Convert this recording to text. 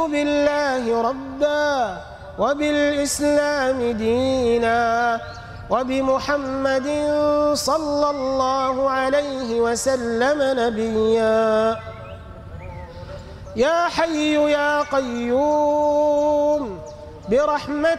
بالله ربا وبالإسلام دينا وبمحمد صلى الله عليه وسلم نبيا. يا حي يا قيوم برحمتك